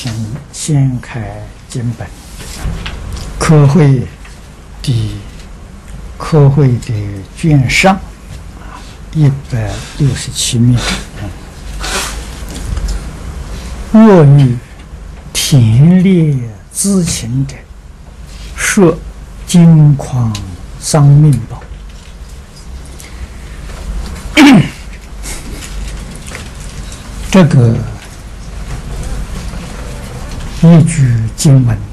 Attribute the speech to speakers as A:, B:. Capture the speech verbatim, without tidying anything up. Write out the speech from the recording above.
A: 请先开经本，科会的科会的卷上一百六十七面。若欲田猎资勤者，设金矿丧命宝。这个一句经文